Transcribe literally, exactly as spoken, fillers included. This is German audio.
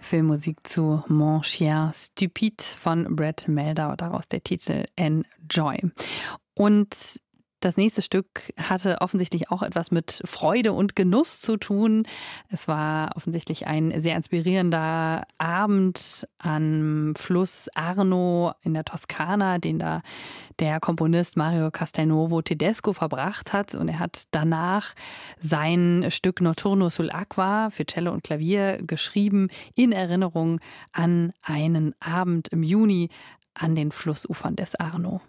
Filmmusik zu Mon Chien Stupide von Brett Melder, daraus der Titel Enjoy. Und das nächste Stück hatte offensichtlich auch etwas mit Freude und Genuss zu tun. Es war offensichtlich ein sehr inspirierender Abend am Fluss Arno in der Toskana, den da der Komponist Mario Castelnuovo Tedesco verbracht hat. Und er hat danach sein Stück Notturno sull'acqua für Cello und Klavier geschrieben, in Erinnerung an einen Abend im Juni an den Flussufern des Arno.